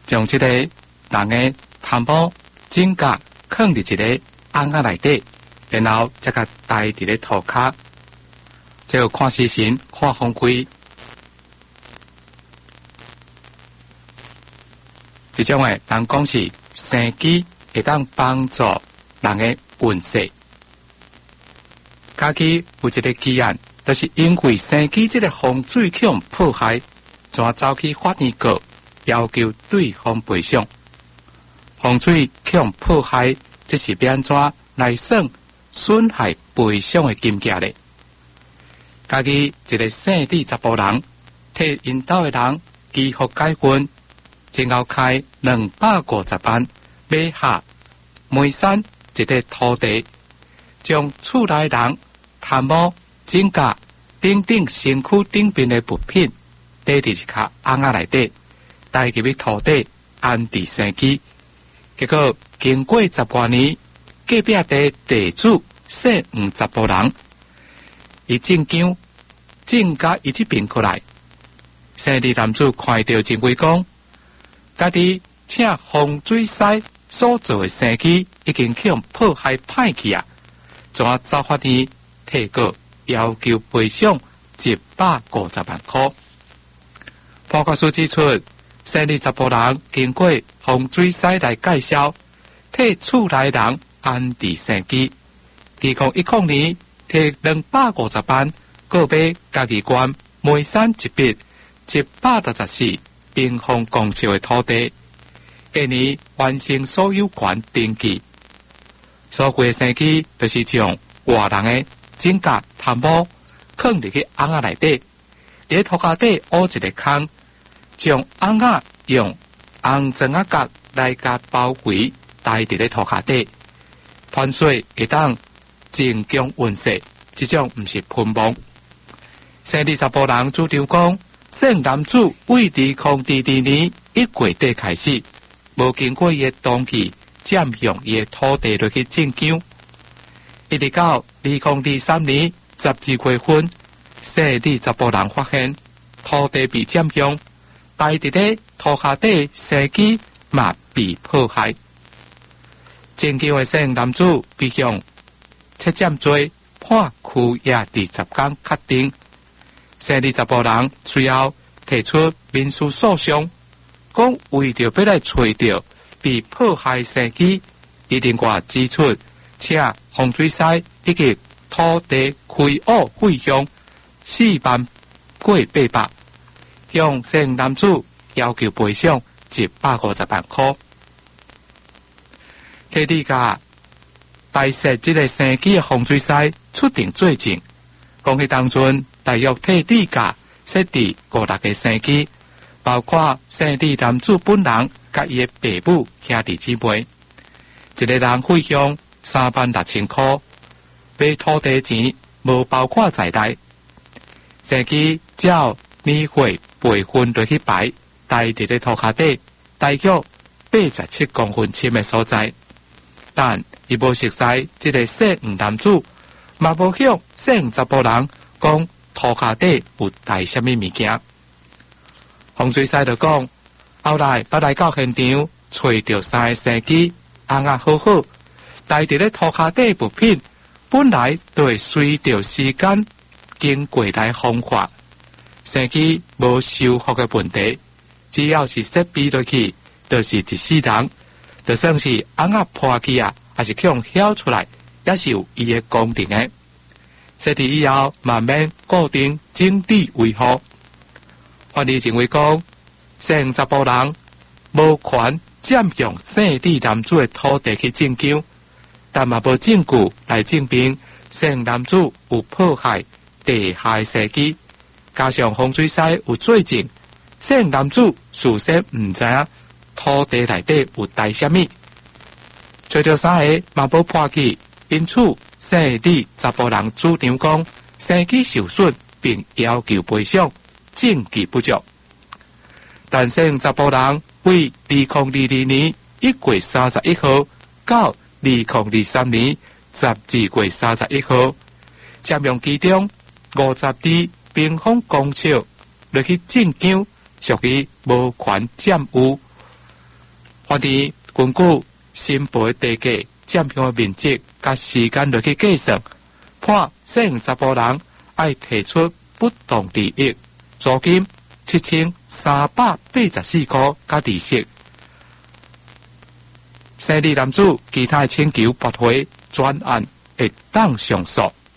将这个人的头毛指甲放伫一个甕仔内底，然后再甲戴伫咧涂骹，这个看时辰，看风规。这种诶，人讲是生机会当帮助人的运势。家己有一个奇案，就是因为生机这个风水去用破坏，怎走去法院告，要求对方赔偿。风水去用破坏，这是要安怎来算损害赔偿的金额咧？家己一个姓李查甫人，替因兜的人祈福解困，前后开250万，买下梅山一块土地，将厝内人头毛、指甲等等身躯顶边的物品，堆伫一卡甕仔内底，带入去土地安置生机。结果经过10多年，隔壁的地主姓吴查甫人，伊进京，正甲伊这边过来，姓李男子看到真规讲，家己请风水师所做的生机已经去用破坏歹去啊，怎走法院提告要求赔偿150万块。判决书指出，姓李查甫人经过风水师来介绍，替厝内人安置生机。2010年摕250万，购买家己县梅山一笔114平方公尺的土地，今年完成所有权登记。所有的生机就是将外人的指甲、头毛放入去甕仔内底，伫土骹底挖一个坑，将甕仔用红砖仔角来甲包围，戴伫咧土骹底，传说会当增强运势。这种毋是喷蒙。姓李查甫人主张讲，姓男子为2022年1月底开始，无经过伊的同意，占用伊的土地落去进京，一直到2023年12月份，姓李查甫人发现土地被占用，戴伫咧土骹底生机嘛被破坏。进京的姓男子被向切占罪，判拘役20天确定。姓李查甫人随后提出民事诉讼，讲为着要来找到被破坏生机，一定要支出请风水师以及土地开挖费用48800，向姓男子要求赔偿150万块。替李家代设这个生机的风水师出庭作证，讲迄当阵大约替李家设置5-6个生机，包括姓李男子本人甲伊的爸母兄弟姊妹，一个人费用36000块，买土地钱无包括在内。生机照年岁辈分落去排，戴伫咧土骹底，大约87公分深的所在。但伊无熟悉这个姓吴男子，嘛无向姓查甫人讲土骹底有带什么物件。风水师就讲，后来捌来到现场，找到3个生机，甕仔好好，戴伫咧土骹底物品，本来就会随着时间经过来风化，生机无修复的问题，只要是设备落去，就是一世人。就算是甕仔破去啊，还是去挑出来，也是有伊的功能的。设置以后，慢慢固定整理维护。法律认为讲，姓查甫人无权占用姓李男子的土地去进京，但嘛无证据来证明姓男子有破坏地下的生机。加上风水师有作证，姓男子事先唔知影土地内底有带什么，找到3个嘛无破去，因此姓李查甫人主张讲生机受损，并要求赔偿，证据不足。但姓查甫人为2022年1月31号到2023年12月31号，占用其中52平方公尺落去进京，属于无权占有。 法院根据申赔地价、占用的面积甲时间落去计算，判涉案查甫人要提出不当利益租金7384块加利息。生理男子其他的请求驳回，专案会当上诉。